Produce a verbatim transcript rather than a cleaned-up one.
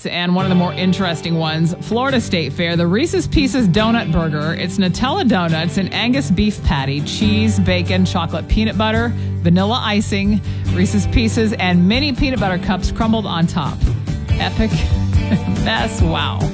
favorites and one of the more interesting ones, Florida State Fair, the Reese's Pieces Donut Burger. It's Nutella donuts and Angus beef patty, cheese, bacon, chocolate, peanut butter, vanilla icing, Reese's Pieces, and mini peanut butter cups crumbled on top. Epic mess. Wow.